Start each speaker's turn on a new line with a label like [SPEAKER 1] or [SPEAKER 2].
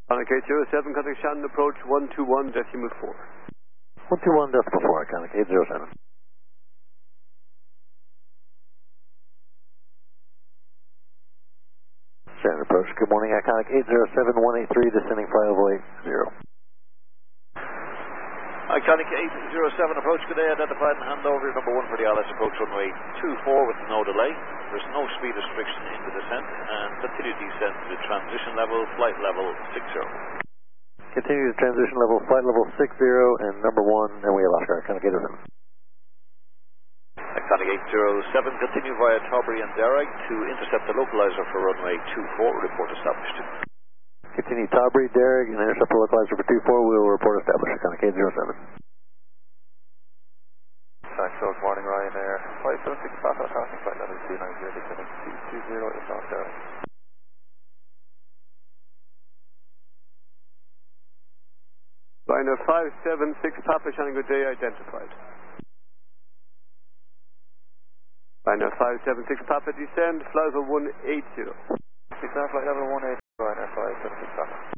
[SPEAKER 1] Iconic 807, contact Shannon approach 121.4.
[SPEAKER 2] 121.4, Iconic 807. Shannon approach, good morning, Iconic 807, 183, descending flight level 80.
[SPEAKER 3] Iconic 807 approach, good day, identified and hand over your number 1 for the LS approach runway 24 with no delay. There's no speed restriction in the descent and continue descent to the transition level, flight level 60.
[SPEAKER 2] Continue to transition level, flight level 60 and number 1, and we have Oscar, Iconic 807.
[SPEAKER 3] Iconic 807, continue via Tauberry and Derrig to intercept the localizer for runway 24, report established.
[SPEAKER 2] Continue Tauberry, Derrig, and intercept the localizer for 24, we will report established, Iconic 807.
[SPEAKER 4] Good morning, Ryanair, 576 Papa, passing flight level 290, descending to 20 is not there.
[SPEAKER 1] Liner 576 Papa, Shannon, good day, identified. Liner 576 Papa, descend, flight level 180.
[SPEAKER 4] Descend flight level 180, Ryanair 576 Papa.